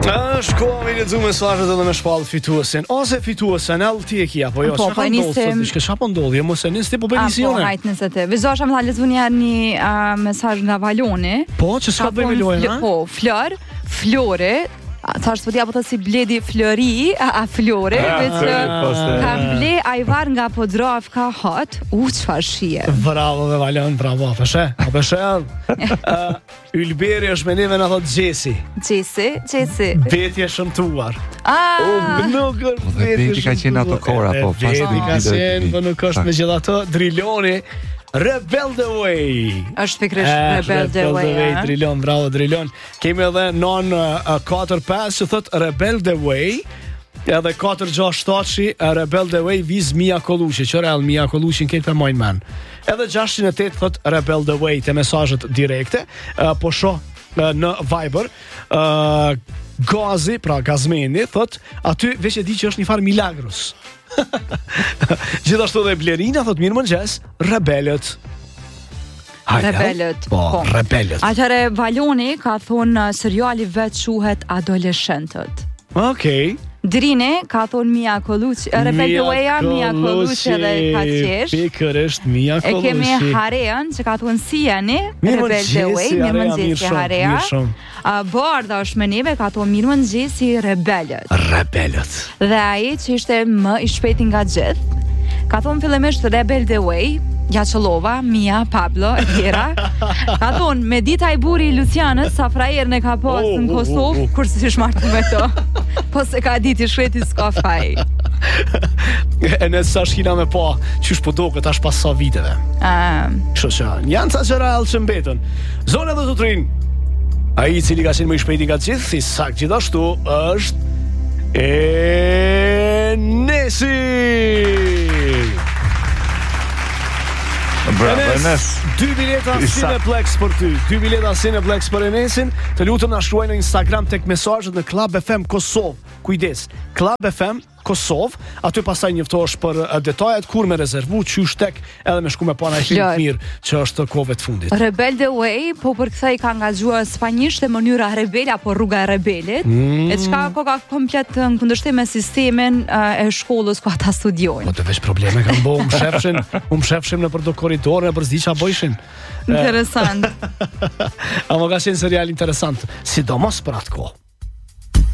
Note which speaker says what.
Speaker 1: Është koha me lexuar mesazhet edhe me shpallë fituesin ose fituesen ti e kia, po jo,
Speaker 2: Po,
Speaker 1: çfarë ndodh? Çfarë ndodhi? Mos e nis ti po bëni
Speaker 2: Po, hajt nëse te. Vizosha më tha lexuar një mesazh nga Valoni.
Speaker 1: Po, ç'ka bëj me lojën, ha?
Speaker 2: Po, Flore, thash po dia po si bledi Flori, Flore, veç ka ble ajvar nga Podravka hot, çfarë shije.
Speaker 1: Bravo me Valon, bravo, a peshe. Ylberi është me neve na thot Gjesi. Beti e shëmtuar. Nuk është
Speaker 3: Beti ka qenë ato kora, po.
Speaker 1: Beti ka qenë, po nuk është me gjitha të Driloni. Rebel the Way.
Speaker 2: Është pikërisht Rebel the Way.
Speaker 1: Drilon, bravo Drilon. Kemi edhe non 4-5 që thot Rebel the Way. Edhe 4-6-7 Rebel the Way viz Mia Kolushi. Që real Mia Kolushi në këtë për mojnë men. Edhe 608 thot Rebel the Way të mesazhet direkte. Po shoh në Viber Gazi, pra Gazmeni, thot aty veç e di që është një farë milagros. Gjithashtu dhe Blerina thot mirë mëngjes, rebelët.
Speaker 2: Rebelët.
Speaker 1: Po, rebelët.
Speaker 2: Atëre Valoni ka thonë seriali vet quhet Adoleshentët.
Speaker 1: Okej.
Speaker 2: Drine ka thonë Mia Kolushi, Rebel the Way, Mia Kolushi edhe ka qesh.
Speaker 1: Pikërisht Mia Kolushi.
Speaker 2: E kemi Harean që ka thonë si jeni, Rebel the Way, mirë mëngjesi Harea. Barda është me neve, ka thonë mirë mëngjesi Rebelët. Dhe ai që ishte më i shpejti nga gjithë, ka thonë fillimisht Rebel the Way, Jaqëllova, Mia, Pablo, e tjera. Ka thonë, me dita i buri Lucianës, sa frajerën e ka pas në Kosovë, kur si shmartë me to. Po se ka diti shreti s'ka faj.
Speaker 1: E nësë sa shkina me pa, qysh po do këtë ashtë pas sa viteve. Shosha, janë ca qëra alë që mbetën. Zonë edhe zotrin, a i cili ka qenë më i shpejti nga gjithë, si sak gjithashtu, është Nesi!
Speaker 3: Bravo, Enes.
Speaker 1: 2 bileta Cineplex për ty. 2 bileta Cineplex për Enesin. Të lutem na shkruaj në Instagram tek mesazhet në Club FM Kosovë. Kujdes. Club FM Kosovë, aty pastaj njoftohesh për detajet kur me rezervu, qysh tek edhe me shku me pa na film mirë që është kohëve të fundit.
Speaker 2: Rebel the Way, po përkthej ka angazhuar spanjisht e mënyra rebel apo rruga e rebelit. E çka ka komplet në kundërshtim me sistemin e shkollës ku ata studiojnë.
Speaker 1: Po të veç probleme kanë bëu, shefshin në për do korridorë, për s'di ç'a bëjshin.
Speaker 2: Interesant.
Speaker 1: Ama ka qenë serial interesant, sidomos për atë kohë.